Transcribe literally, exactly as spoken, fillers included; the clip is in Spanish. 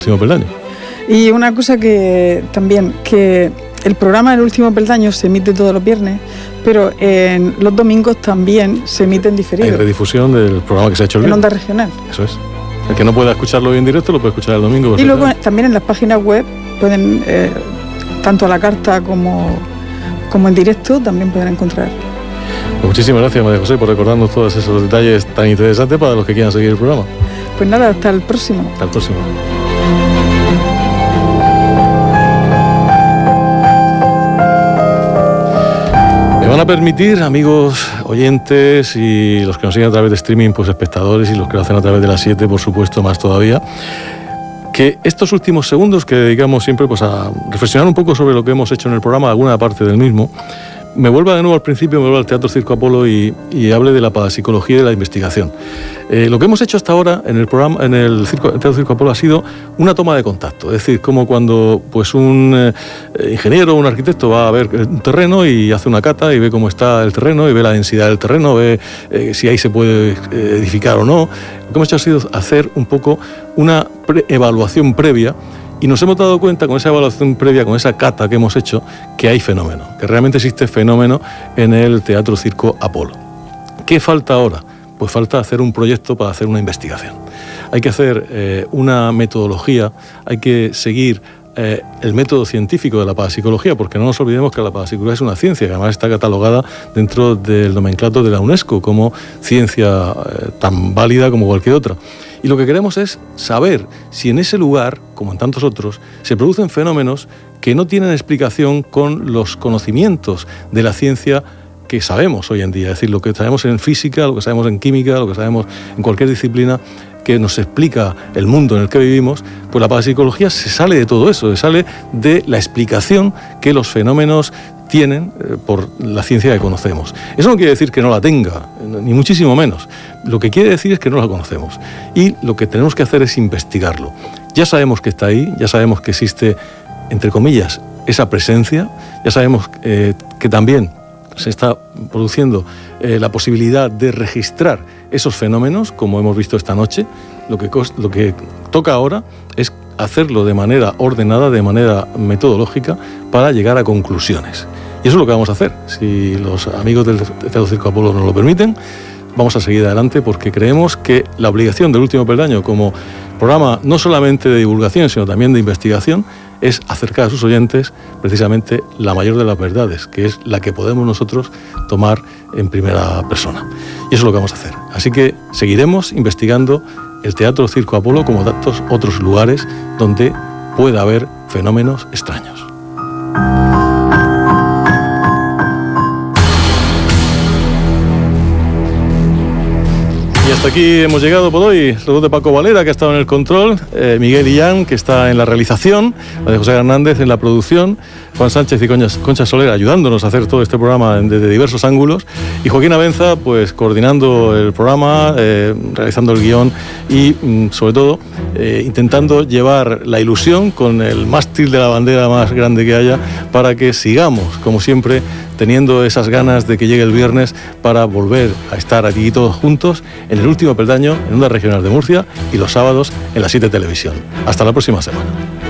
Último Peldaño. Y una cosa que también, que el programa El Último Peldaño se emite todos los viernes, pero en los domingos también se emite en diferido. Hay redifusión del programa que se ha hecho el en viernes. Onda Regional. Eso es. El que no pueda escucharlo hoy en directo lo puede escuchar el domingo. Y luego también en las páginas web pueden, eh, tanto a la carta como, como en directo, también pueden encontrar. Pues muchísimas gracias, María José, por recordarnos todos esos detalles tan interesantes para los que quieran seguir el programa. Pues nada, hasta el próximo. Hasta el próximo. Me van a permitir, amigos oyentes y los que nos siguen a través de streaming, pues espectadores, y los que lo hacen a través de las siete, por supuesto, más todavía, que estos últimos segundos que dedicamos siempre pues a reflexionar un poco sobre lo que hemos hecho en el programa, alguna parte del mismo, me vuelva de nuevo al principio, me vuelva al Teatro Circo Apolo y, y hable de la parapsicología y de la investigación. Eh, lo que hemos hecho hasta ahora en el programa, en el, Circo, el Teatro Circo Apolo, ha sido una toma de contacto. Es decir, como cuando pues un eh, ingeniero o un arquitecto va a ver un terreno y hace una cata y ve cómo está el terreno y ve la densidad del terreno, ve eh, si ahí se puede eh, edificar o no. Lo que hemos hecho ha sido hacer un poco una pre- evaluación previa. Y nos hemos dado cuenta, con esa evaluación previa, con esa cata que hemos hecho, que hay fenómeno, que realmente existe fenómeno en el Teatro Circo Apolo. ¿Qué falta ahora? Pues falta hacer un proyecto para hacer una investigación. Hay que hacer eh, una metodología, hay que seguir eh, el método científico de la parapsicología, porque no nos olvidemos que la parapsicología es una ciencia, que además está catalogada dentro del nomenclato de la UNESCO como ciencia eh, tan válida como cualquier otra. Y lo que queremos es saber si en ese lugar, como en tantos otros, se producen fenómenos que no tienen explicación con los conocimientos de la ciencia que sabemos hoy en día. Es decir, lo que sabemos en física, lo que sabemos en química, lo que sabemos en cualquier disciplina que nos explica el mundo en el que vivimos, pues la parapsicología se sale de todo eso, se sale de la explicación que los fenómenos tienen eh, por la ciencia que conocemos. Eso no quiere decir que no la tenga, ni muchísimo menos. Lo que quiere decir es que no la conocemos. Y lo que tenemos que hacer es investigarlo. Ya sabemos que está ahí, ya sabemos que existe, entre comillas, esa presencia, ya sabemos eh, que también se está produciendo eh, la posibilidad de registrar esos fenómenos, como hemos visto esta noche. Lo que, lo que toca ahora es hacerlo de manera ordenada, de manera metodológica, para llegar a conclusiones. Y eso es lo que vamos a hacer. Si los amigos del Teatro Circo Apolo nos lo permiten, vamos a seguir adelante, porque creemos que la obligación del Último Peldaño, como programa no solamente de divulgación, sino también de investigación, es acercar a sus oyentes precisamente la mayor de las verdades, que es la que podemos nosotros tomar en primera persona. Y eso es lo que vamos a hacer. Así que seguiremos investigando el Teatro Circo Apolo como tantos otros lugares donde pueda haber fenómenos extraños. Y hasta aquí hemos llegado por hoy. Saludos de Paco Valera, que ha estado en el control, eh, Miguel Illán, que está en la realización, María José Hernández en la producción, Juan Sánchez y Concha, Concha Soler ayudándonos a hacer todo este programa desde diversos ángulos, y Joaquín Abenza pues coordinando el programa, eh, realizando el guión y mm, sobre todo eh, intentando llevar la ilusión con el mástil de la bandera más grande que haya, para que sigamos, como siempre, teniendo esas ganas de que llegue el viernes para volver a estar aquí todos juntos en El Último Peldaño, en Onda Regional de Murcia, y los sábados en la siete Televisión. Hasta la próxima semana.